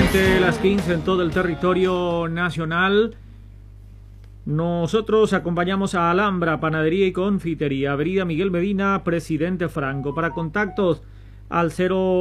Exactamente las 15 en todo el territorio nacional. Nosotros acompañamos a Alhambra, Panadería y Confitería, Avenida Miguel Medina, Presidente Franco. Para contactos al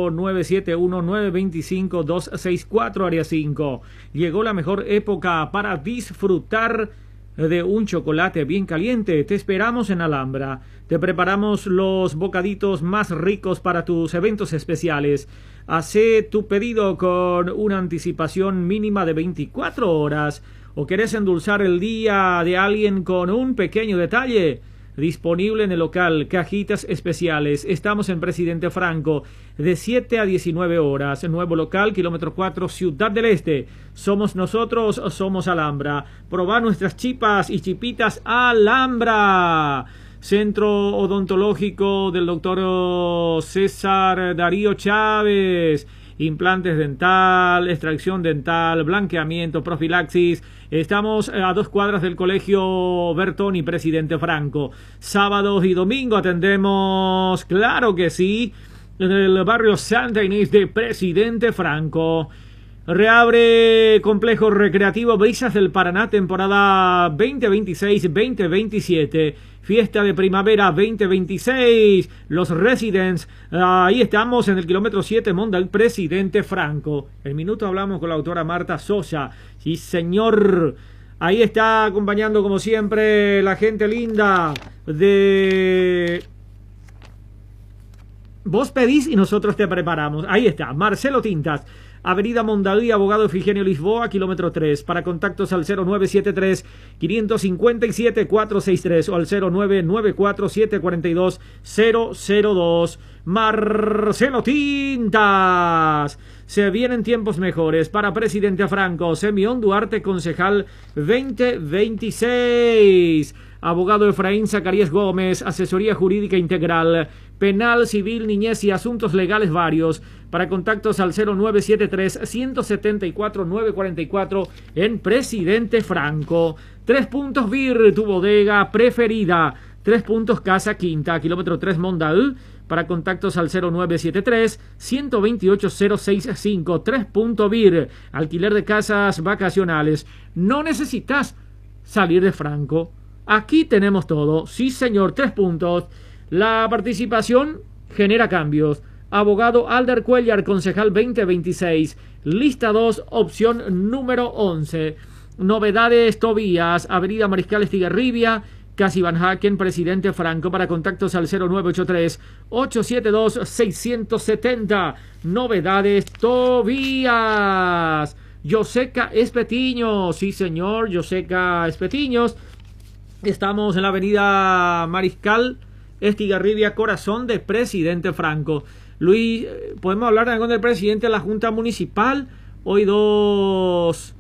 0971-925-264, área 5. Llegó la mejor época para disfrutar de un chocolate bien caliente. Te esperamos en Alhambra. Te preparamos los bocaditos más ricos para tus eventos especiales. Hacé tu pedido con una anticipación mínima de 24 horas. ¿O querés endulzar el día de alguien con un pequeño detalle? Disponible en el local Cajitas Especiales. Estamos en Presidente Franco de 7 a 19 horas. Nuevo local, kilómetro 4, Ciudad del Este. Somos nosotros, somos Alhambra. Probá nuestras chipas y chipitas Alhambra. Centro Odontológico del doctor César Darío Chávez. Implantes dental, extracción dental, blanqueamiento, profilaxis. Estamos a 2 cuadras del Colegio Bertoni, Presidente Franco. Sábados y domingo atendemos, claro que sí, en el barrio Santa Inés de Presidente Franco. Reabre Complejo Recreativo Brisas del Paraná, temporada 2026-2027. Fiesta de Primavera 2026. Los Residents. Ahí estamos en el kilómetro 7, Monda, el Presidente Franco. El minuto hablamos con la autora Marta Sosa. Sí, señor. Ahí está acompañando, como siempre, la gente linda de... Vos pedís y nosotros te preparamos. Ahí está, Marcelo Tintas. Avenida Mondadí, Abogado Efigenio Lisboa, kilómetro 3. Para contactos al 0973-557-463 o al 0994-742-002. Marcelo Tintas. Se vienen tiempos mejores para Presidente Franco. Semión Duarte, concejal 2026. Abogado Efraín Zacarías Gómez, asesoría jurídica integral, penal, civil, niñez y asuntos legales varios. Para contactos al 0973-174-944 en Presidente Franco. 3 puntos Vir, tu bodega preferida. 3 puntos Casa Quinta, kilómetro 3 Mondal. Para contactos al 0973-128-065. 3 puntos Vir, alquiler de casas vacacionales. No necesitas salir de Franco. Aquí tenemos todo. Sí, señor, 3 puntos. La participación genera cambios. Abogado Alder Cuellar, concejal 2026. Lista 2, opción número 11. Novedades Tobías, Avenida Mariscal Estigarribia, Casi Van Haken, Presidente Franco. Para contactos al 0983-872-670. Novedades Tobías. Yoseca Espetiños. Sí, señor, Yoseca Espetiños. Estamos en la avenida Mariscal Estigarribia, corazón de Presidente Franco. Luis, ¿podemos hablar con el presidente de la Junta Municipal? Hoy 2